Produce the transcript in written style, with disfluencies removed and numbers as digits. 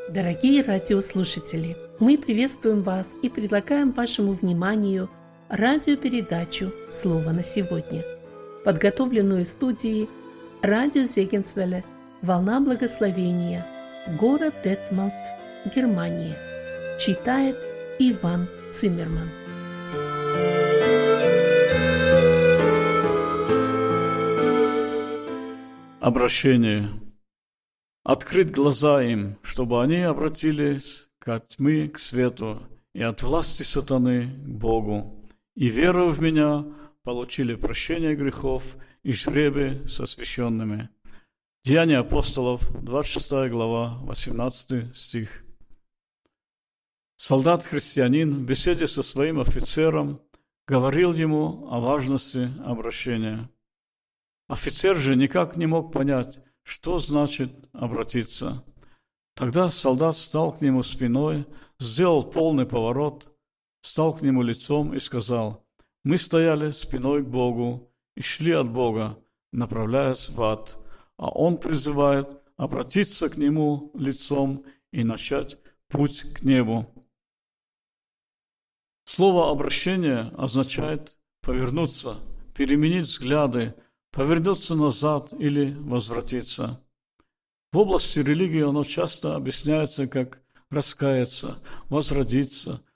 Дорогие радиослушатели, мы приветствуем вас и предлагаем вашему вниманию радиопередачу «Слово на сегодня», подготовленную студией радио Зегенсвелле «Волна благословения», город Детмалт, Германия. Читает Иван Циммерман. Обращение. Открыть глаза им, чтобы они обратились от тьмы к свету и от власти сатаны к Богу, и, веруя в меня, получили прощение грехов и жребий со священными. Деяния апостолов, 26 глава, 18 стих. Солдат-христианин в беседе со своим офицером говорил ему о важности обращения. Офицер же никак не мог понять, что значит обратиться. Тогда солдат стал к нему спиной, сделал полный поворот, стал к нему лицом и сказал: «Мы стояли спиной к Богу и шли от Бога, направляясь в ад, а Он призывает обратиться к Нему лицом и начать путь к небу». Слово «обращение» означает повернуться, переменить взгляды, повернуться назад или возвратиться. В области религии оно часто объясняется как раскаяться, возродиться,